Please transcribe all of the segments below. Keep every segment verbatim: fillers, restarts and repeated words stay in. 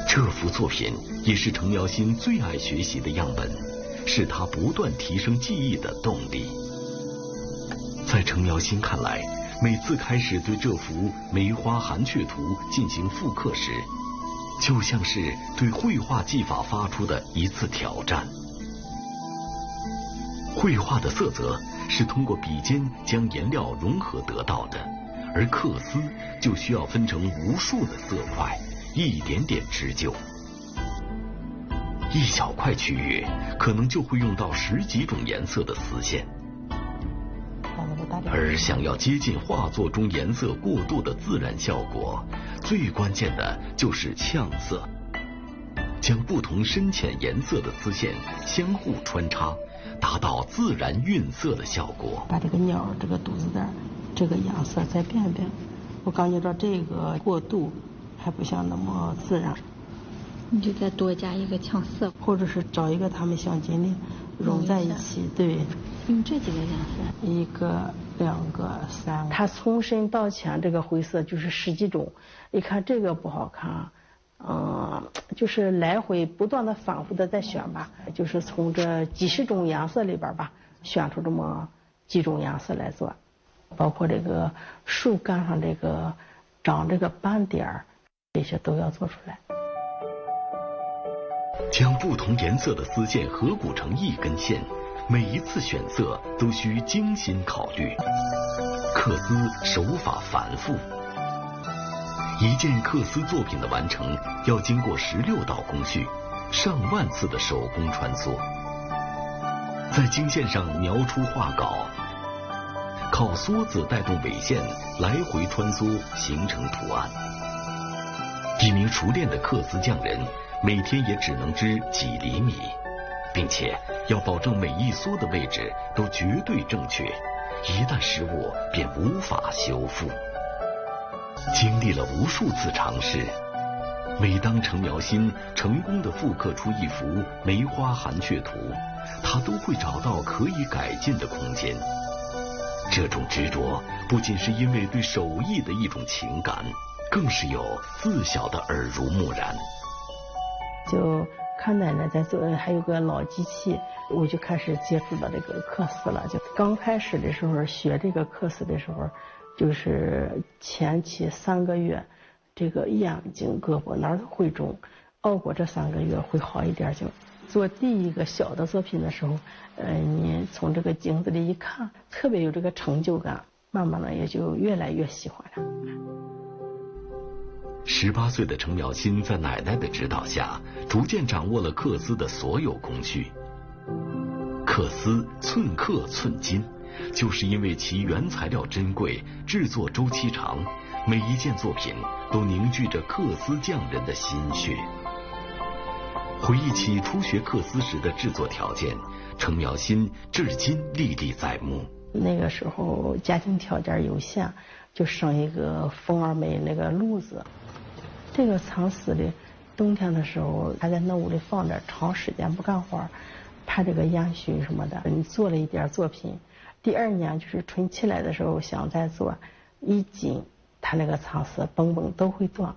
这幅作品也是程苗新最爱学习的样本，是他不断提升技艺的动力。在程苗新看来，每次开始对这幅《梅花寒雀图》进行复刻时，就像是对绘画技法发出的一次挑战。绘画的色泽是通过笔尖将颜料融合得到的，而缂丝就需要分成无数的色块，一点点织就。一小块区域可能就会用到十几种颜色的丝线。而想要接近画作中颜色过渡的自然效果，最关键的就是呛色，将不同深浅颜色的丝线相互穿插，达到自然晕色的效果。 把这个鸟这个肚子带这个颜色再变变，我感觉到这个过渡还不像那么自然。 你就再多加一个呛色， 或者是找一个它们相近的融在一起。对， 用这几个颜色， 一个、两个、三个。它从深到浅这个灰色就是十几种，一看这个不好看，嗯，就是来回不断的反复的在选吧，就是从这几十种颜色里边吧，选出这么几种颜色来做，包括这个树干上这个长这个斑点儿，这些都要做出来。 将不同颜色的丝线合鼓成一根线，每一次选色都需精心考虑。缂丝手法繁复，一件缂丝作品的完成要经过十六道工序，上万次的手工穿梭，在经线上描出画稿，靠梭子带动纬线来回穿梭形成图案。一名熟练的缂丝匠人每天也只能织几厘米，并且要保证每一梭的位置都绝对正确，一旦失误便无法修复。经历了无数次尝试，每当程苗新成功地复刻出一幅《梅花寒雀图》，他都会找到可以改进的空间。这种执着不仅是因为对手艺的一种情感，更是有自小的耳濡目染。 就看奶奶在做，还有个老机器，我就开始接触到这个缂丝了。就刚开始的时候学这个缂丝的时候，就是前期三个月，这个眼睛、胳膊哪儿都会肿，熬过这三个月会好一点。就做第一个小的作品的时候，呃，你从这个镜子里一看，特别有这个成就感，慢慢的也就越来越喜欢它。 十八岁的程苗新在奶奶的指导下，逐渐掌握了缂丝的所有工序。缂丝寸克寸金，就是因为其原材料珍贵，制作周期长，每一件作品都凝聚着缂丝匠人的心血。回忆起初学缂丝时的制作条件，程苗新至今历历在目。 那个时候家庭条件有限，就剩一个蜂儿煤那个炉子。这个藏丝的，冬天的时候还在那屋里放着，长时间不干活，怕这个烟熏什么的。你做了一点作品，第二年就是春起来的时候想再做，一紧，它那个藏丝嘣嘣都会断。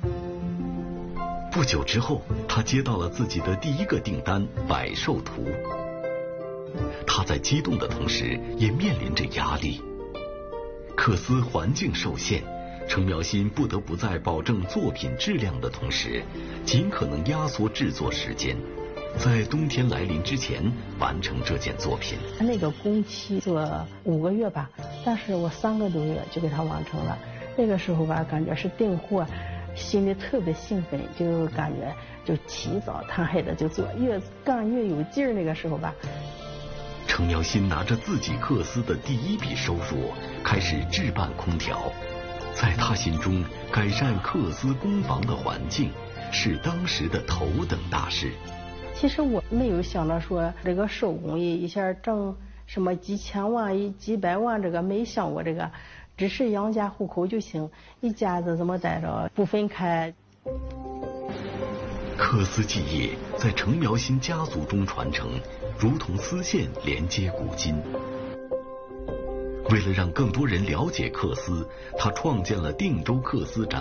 不久之后，他接到了自己的第一个订单《百寿图》。他在激动的同时，也面临着压力。缂丝环境受限，程苗新不得不在保证作品质量的同时，尽可能压缩制作时间，在冬天来临之前完成这件作品。 他那个工期做五个月吧，但是我三个多月就给他完成了。那个时候吧，感觉是订货，心里特别兴奋，就感觉就起早贪黑的就做，越干越有劲儿。那个时候吧， 程苗新拿着自己缂丝的第一笔收入，开始置办空调。在他心中，改善缂丝工坊的环境是当时的头等大事。 其实我没有想到说这个手工艺一下挣什么几千万、几百万，这个没想过这个，只是养家糊口就行，一家子这么待着不分开。 缂丝技艺在程苗新家族中传承，如同丝线连接古今。为了让更多人了解缂丝，他创建了定州缂丝展